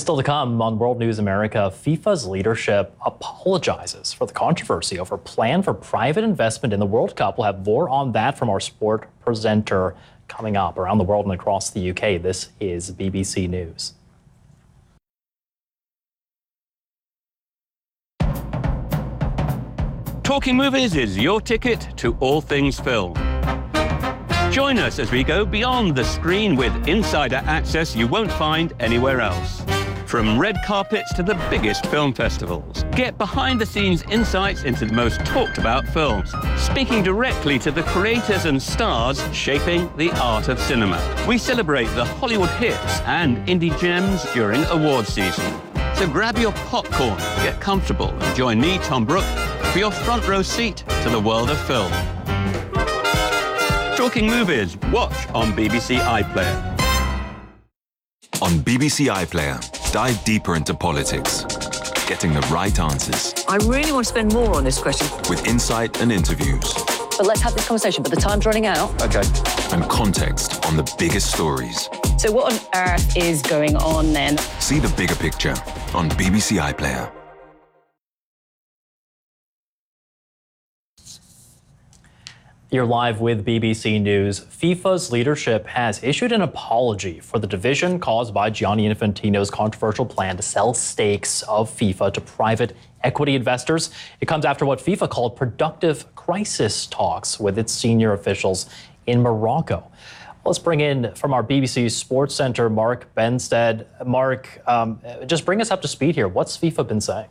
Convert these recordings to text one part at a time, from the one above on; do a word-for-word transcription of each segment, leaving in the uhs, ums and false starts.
still to come on World News America, FIFA's leadership apologizes for the controversy over plan for private investment in the World Cup. We'll have more on that from our sport presenter coming up around the world and across the U K. This is B B C News. Talking Movies is your ticket to all things film. Join us as we go beyond the screen with insider access you won't find anywhere else. From red carpets to the biggest film festivals. Get behind-the-scenes insights into the most talked-about films, speaking directly to the creators and stars shaping the art of cinema. We celebrate the Hollywood hits and indie gems during awards season. So grab your popcorn, get comfortable, and join me, Tom Brooke, for your front row seat to the world of film. Talking Movies, watch on B B C iPlayer. On B B C iPlayer, dive deeper into politics, getting the right answers. I really want to spend more on this question. With insight and interviews. But let's have this conversation, but the time's running out. Okay. And context on the biggest stories. So what on earth is going on then? See the bigger picture on B B C iPlayer. You're live with B B C News. FIFA's leadership has issued an apology for the division caused by Gianni Infantino's controversial plan to sell stakes of FIFA to private equity investors. It comes after what FIFA called productive crisis talks with its senior officials in Morocco. Let's bring in from our B B C Sports Center, Mark Benstead. Mark, um, just bring us up to speed here. What's FIFA been saying?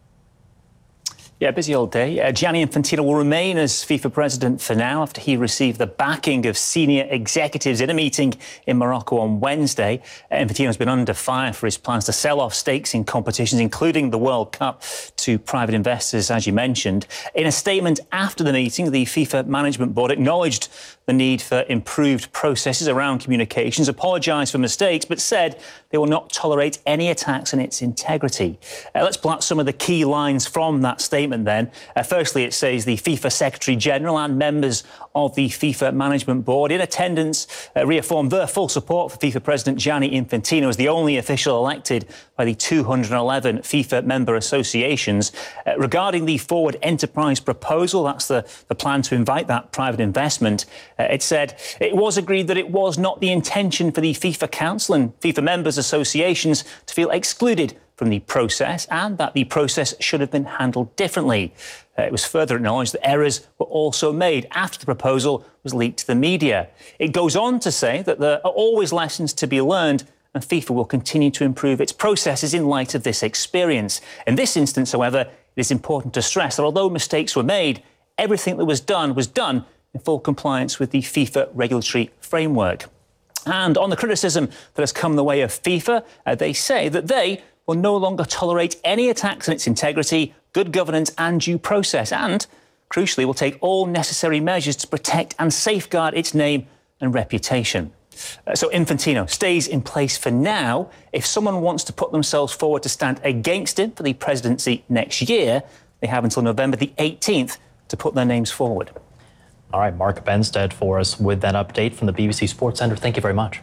Yeah, busy old day. Uh, Gianni Infantino will remain as FIFA president for now after he received the backing of senior executives in a meeting in Morocco on Wednesday. Uh, Infantino's been under fire for his plans to sell off stakes in competitions, including the World Cup, to private investors, as you mentioned. In a statement after the meeting, the FIFA Management Board acknowledged the need for improved processes around communications, apologised for mistakes, but said they will not tolerate any attacks on its integrity. Uh, let's pull out some of the key lines from that statement. Then, uh, firstly, it says the FIFA Secretary General and members of the FIFA Management Board in attendance uh, reaffirmed their full support for FIFA President Gianni Infantino as the only official elected by the two hundred eleven FIFA member associations. Uh, regarding the Forward Enterprise proposal, that's the, the plan to invite that private investment, uh, it said it was agreed that it was not the intention for the FIFA Council and FIFA members associations to feel excluded from the process and that the process should have been handled differently. Uh, it was further acknowledged that errors were also made after the proposal was leaked to the media. It goes on to say that there are always lessons to be learned and FIFA will continue to improve its processes in light of this experience. In this instance, however, it is important to stress that although mistakes were made, everything that was done was done in full compliance with the FIFA regulatory framework. And on the criticism that has come the way of FIFA, uh, they say that they will no longer tolerate any attacks on its integrity, good governance and due process, and, crucially, will take all necessary measures to protect and safeguard its name and reputation. Uh, so Infantino stays in place for now. If someone wants to put themselves forward to stand against him for the presidency next year, they have until November the eighteenth to put their names forward. All right, Mark Benstead for us with that update from the B B C Sports Centre. Thank you very much.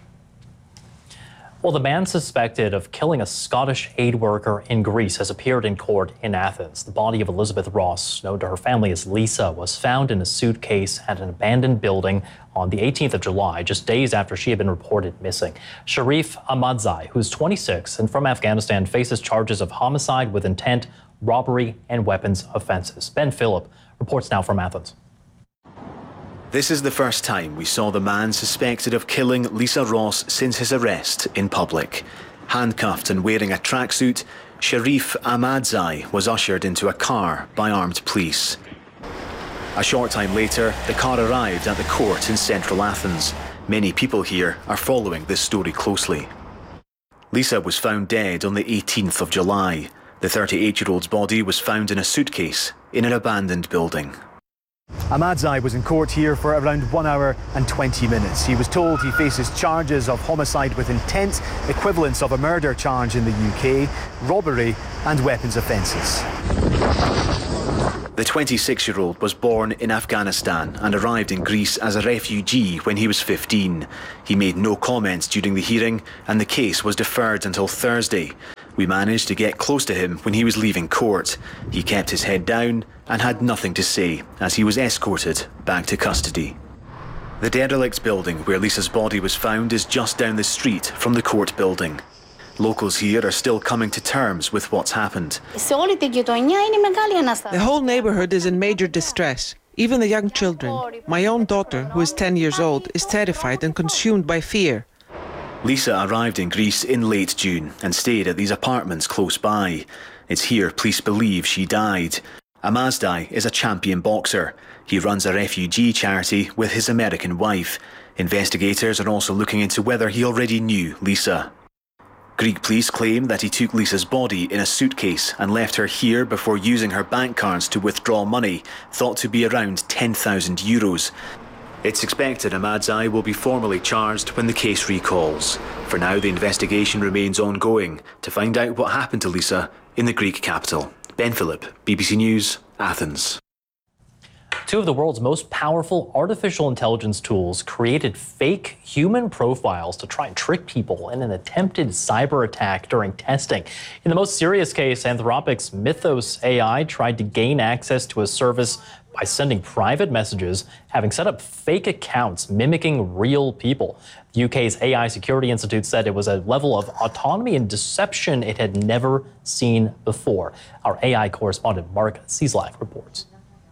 Well, the man suspected of killing a Scottish aid worker in Greece has appeared in court in Athens. The body of Elizabeth Ross, known to her family as Lisa, was found in a suitcase at an abandoned building on the eighteenth of July, just days after she had been reported missing. Sharif Ahmadzai, who's twenty-six and from Afghanistan, faces charges of homicide with intent, robbery, and weapons offenses. Ben Phillip reports now from Athens. This is the first time we saw the man suspected of killing Lisa Ross since his arrest in public. Handcuffed and wearing a tracksuit, Sharif Ahmadzai was ushered into a car by armed police. A short time later, the car arrived at the court in central Athens. Many people here are following this story closely. Lisa was found dead on the eighteenth of July. The thirty-eight-year-old's body was found in a suitcase in an abandoned building. Ahmadzai was in court here for around one hour and twenty minutes. He was told he faces charges of homicide with intent, equivalents of a murder charge in the U K, robbery and weapons offences. The twenty-six-year-old was born in Afghanistan and arrived in Greece as a refugee when he was fifteen. He made no comments during the hearing and the case was deferred until Thursday. We managed to get close to him when he was leaving court. He kept his head down and had nothing to say as he was escorted back to custody. The derelict building where Lisa's body was found is just down the street from the court building. Locals here are still coming to terms with what's happened. The whole neighborhood is in major distress. Even the young children. My own daughter, who is ten years old, is terrified and consumed by fear. Lisa arrived in Greece in late June and stayed at these apartments close by. It's here police believe she died. Amazdai is a champion boxer. He runs a refugee charity with his American wife. Investigators are also looking into whether he already knew Lisa. Greek police claim that he took Lisa's body in a suitcase and left her here before using her bank cards to withdraw money, thought to be around ten thousand euros. It's expected Amadzai will be formally charged when the case recalls. For now, the investigation remains ongoing to find out what happened to Lisa in the Greek capital. Ben Phillip, B B C News, Athens. Two of the world's most powerful artificial intelligence tools created fake human profiles to try and trick people in an attempted cyber attack during testing. In the most serious case, Anthropic's Mythos A I tried to gain access to a service by sending private messages, having set up fake accounts mimicking real people. The U K's A I Security Institute said it was a level of autonomy and deception it had never seen before. Our A I correspondent Mark Cieslak reports.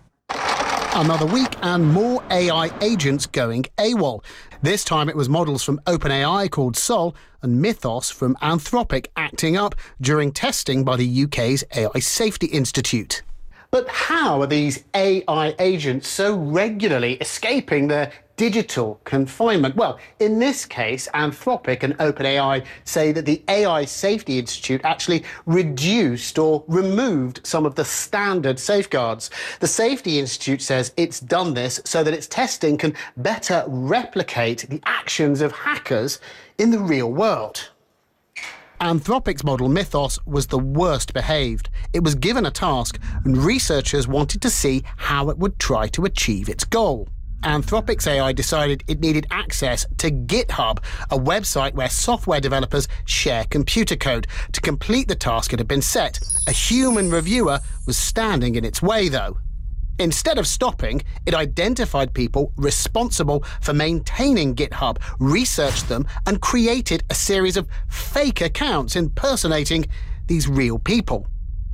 Another week and more A I agents going AWOL. This time it was models from OpenAI called Sol and Mythos from Anthropic acting up during testing by the U K's A I Safety Institute. But how are these A I agents so regularly escaping their digital confinement? Well, in this case, Anthropic and OpenAI say that the A I Safety Institute actually reduced or removed some of the standard safeguards. The Safety Institute says it's done this so that its testing can better replicate the actions of hackers in the real world. Anthropic's model Mythos was the worst behaved. It was given a task and researchers wanted to see how it would try to achieve its goal. Anthropic's A I decided it needed access to GitHub, a website where software developers share computer code. To complete the task it had been set, a human reviewer was standing in its way, though. Instead of stopping, it identified people responsible for maintaining GitHub, researched them, and created a series of fake accounts impersonating these real people.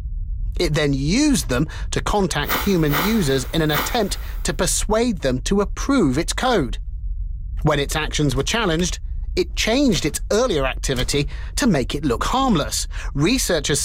It then used them to contact human users in an attempt to persuade them to approve its code. When its actions were challenged, it changed its earlier activity to make it look harmless. Researchers